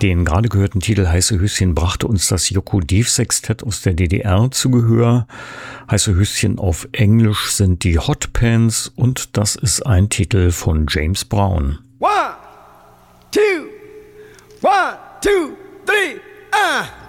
Den gerade gehörten Titel Heiße Höschen brachte uns das Joko-Div-Sextett aus der DDR zu Gehör. Heiße Höschen auf Englisch sind die Hot Pants und das ist ein Titel von James Brown. 1, 2, 1, 2, 3,